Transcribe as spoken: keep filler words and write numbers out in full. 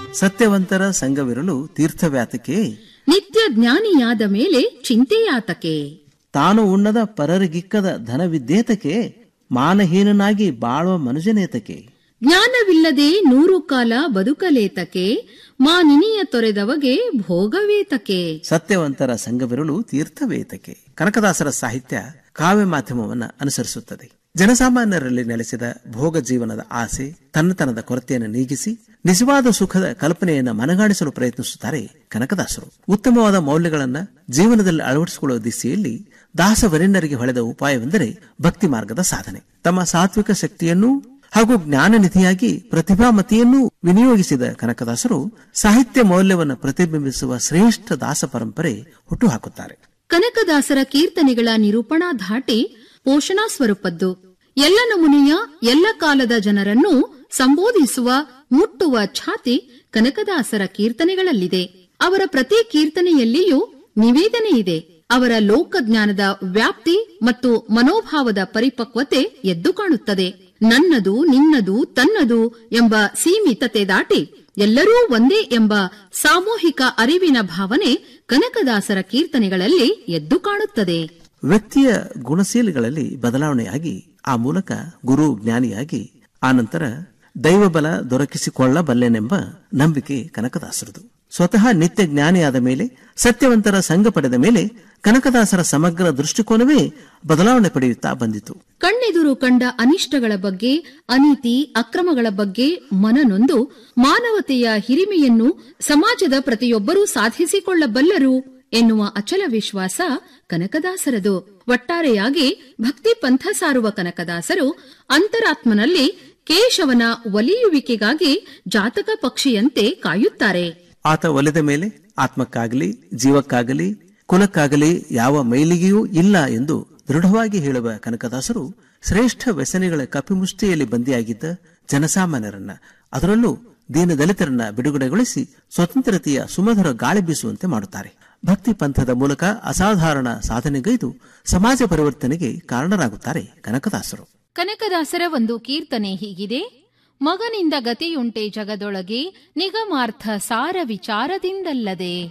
ಸತ್ಯವಂತರ ಸಂಘವಿರಲು ತೀರ್ಥವ್ಯಾತಕೆ, ನಿತ್ಯ ಜ್ಞಾನಿಯಾದ ಮೇಲೆ ಚಿಂತೆಯಾತಕೆ, ತಾನು ಉಣ್ಣದ ಪರರಿಗಿಕ್ಕದ ಧನವಿದ್ದೇತಕೆ, ಮಾನಹೀನನಾಗಿ ಬಾಳುವ ಮನುಜನೇತಕೆ, ಜ್ಞಾನವಿಲ್ಲದೆ ನೂರು ಕಾಲ ಬದುಕಲೇತಕೆ, ಮಾನಿನಿಯ ತೊರೆದವಗೆ ಭೋಗವೇತಕೆ. ಸತ್ಯವಂತರ ಸಂಘವಿರಲು ತೀರ್ಥವೇತಕೆ. ಕನಕದಾಸರ ಸಾಹಿತ್ಯ ಕಾವ್ಯ ಮಾಧ್ಯಮವನ್ನು ಅನುಸರಿಸುತ್ತದೆ. ಜನಸಾಮಾನ್ಯರಲ್ಲಿ ನೆಲೆಸಿದ ಭೋಗ ಜೀವನದ ಆಸೆ, ತನ್ನತನದ ಕೊರತೆಯನ್ನು ನೀಗಿಸಿ ನಿಜವಾದ ಸುಖದ ಕಲ್ಪನೆಯನ್ನು ಮನಗಾಣಿಸಲು ಪ್ರಯತ್ನಿಸುತ್ತಾರೆ ಕನಕದಾಸರು. ಉತ್ತಮವಾದ ಮೌಲ್ಯಗಳನ್ನು ಜೀವನದಲ್ಲಿ ಅಳವಡಿಸಿಕೊಳ್ಳುವ ದಿಸೆಯಲ್ಲಿ ದಾಸವರೇಣ್ಯರಿಗೆ ಹೊಳೆದ ಉಪಾಯವೆಂದರೆ ಭಕ್ತಿ ಮಾರ್ಗದ ಸಾಧನೆ. ತಮ್ಮ ಸಾತ್ವಿಕ ಶಕ್ತಿಯನ್ನು ಹಾಗೂ ಜ್ಞಾನನಿಧಿಯಾಗಿ ಪ್ರತಿಭಾಮತಿಯನ್ನೂ ವಿನಿಯೋಗಿಸಿದ ಕನಕದಾಸರು ಸಾಹಿತ್ಯ ಮೌಲ್ಯವನ್ನು ಪ್ರತಿಬಿಂಬಿಸುವ ಶ್ರೇಷ್ಠ ದಾಸ ಪರಂಪರೆ ಹುಟ್ಟುಹಾಕುತ್ತಾರೆ. ಕನಕದಾಸರ ಕೀರ್ತನೆಗಳ ನಿರೂಪಣಾ ಧಾಟಿ ಪೋಷಣಾ ಸ್ವರೂಪದ್ದು. ಎಲ್ಲ ನಮೂನೆಯ ಎಲ್ಲ ಕಾಲದ ಜನರನ್ನು ಸಂಬೋಧಿಸುವ ಮುಟ್ಟುವ ಛಾತಿ ಕನಕದಾಸರ ಕೀರ್ತನೆಗಳಲ್ಲಿದೆ. ಅವರ ಪ್ರತಿ ಕೀರ್ತನೆಯಲ್ಲಿಯೂ ನಿವೇದನೆ ಇದೆ. ಅವರ ಲೋಕಜ್ಞಾನದ ವ್ಯಾಪ್ತಿ ಮತ್ತು ಮನೋಭಾವದ ಪರಿಪಕ್ವತೆ ಎದ್ದು ಕಾಣುತ್ತದೆ. ನನ್ನದು, ನಿನ್ನದು, ತನ್ನದು ಎಂಬ ಸೀಮಿತತೆ ದಾಟಿ ಎಲ್ಲರೂ ಒಂದೇ ಎಂಬ ಸಾಮೂಹಿಕ ಅರಿವಿನ ಭಾವನೆ ಕನಕದಾಸರ ಕೀರ್ತನೆಗಳಲ್ಲಿ ಎದ್ದು ಕಾಣುತ್ತದೆ. ವ್ಯಕ್ತಿಯ ಗುಣಶೀಲಗಳಲ್ಲಿ ಬದಲಾವಣೆಯಾಗಿ ಆ ಮೂಲಕ ಗುರು ಜ್ಞಾನಿಯಾಗಿ ಆನಂತರ ದೈವಬಲ ದೊರಕಿಸಿಕೊಳ್ಳಬಲ್ಲೆನೆಂಬ ನಂಬಿಕೆ ಕನಕದಾಸರದು. ಸ್ವತಃ ನಿತ್ಯ ಜ್ಞಾನಿಯಾದ ಮೇಲೆ, ಸತ್ಯವಂತರ ಸಂಘ ಪಡೆದ ಮೇಲೆ ಕನಕದಾಸರ ಸಮಗ್ರ ದೃಷ್ಟಿಕೋನವೇ ಬದಲಾವಣೆ ಪಡೆಯುತ್ತಾ ಬಂದಿತು. ಕಣ್ಣೆದುರು ಕಂಡ ಅನಿಷ್ಟಗಳ ಬಗ್ಗೆ, ಅನೀತಿ ಅಕ್ರಮಗಳ ಬಗ್ಗೆ ಮನನೊಂದು ಮಾನವತೆಯ ಹಿರಿಮೆಯನ್ನು ಸಮಾಜದ ಪ್ರತಿಯೊಬ್ಬರೂ ಸಾಧಿಸಿಕೊಳ್ಳಬಲ್ಲರು ಎನ್ನುವ ಅಚಲ ವಿಶ್ವಾಸ ಕನಕದಾಸರದು. ಒಟ್ಟಾರೆಯಾಗಿ ಭಕ್ತಿ ಪಂಥ ಸಾರುವ ಕನಕದಾಸರು ಅಂತರಾತ್ಮನಲ್ಲಿ ಕೇಶವನ ಒಲಿಯುವಿಕೆಗಾಗಿ ಜಾತಕ ಪಕ್ಷಿಯಂತೆ ಕಾಯುತ್ತಾರೆ. ಆತ ಒಲಿದ ಮೇಲೆ ಆತ್ಮಕ್ಕಾಗಲಿ ಜೀವಕ್ಕಾಗಲಿ ಕುಲಕ್ಕಾಗಲಿ ಯಾವ ಮೈಲಿಗೆಯೂ ಇಲ್ಲ ಎಂದು ದೃಢವಾಗಿ ಹೇಳುವ ಕನಕದಾಸರು ಶ್ರೇಷ್ಠ ವ್ಯಸನಿಗಳ ಕಪಿಮುಷ್ಟಿಯಲ್ಲಿ ಬಂದಿಯಾಗಿದ್ದ ಜನಸಾಮಾನ್ಯರನ್ನ, ಅದರಲ್ಲೂ ದೀನದಲಿತರನ್ನ ಬಿಡುಗಡೆಗೊಳಿಸಿ ಸ್ವತಂತ್ರತೆಯ ಸುಮಧುರ ಗಾಳಿ ಬೀಸುವಂತೆ ಮಾಡುತ್ತಾರೆ. ಭಕ್ತಿ ಪಂಥದ ಮೂಲಕ ಅಸಾಧಾರಣ ಸಾಧನೆಗೈದು ಸಮಾಜ ಪರಿವರ್ತನೆಗೆ ಕಾರಣರಾಗುತ್ತಾರೆ ಕನಕದಾಸರು. ಕನಕದಾಸರ ಒಂದು ಕೀರ್ತನೆ ಹೀಗಿದೆ: ಮಗನಿಂದ ಗತಿಯುಂಟೆ ಜಗದೊಳಗೆ, ನಿಗಮಾರ್ಥ ಸಾರ ವಿಚಾರದಿಂದಲ್ಲದೆ.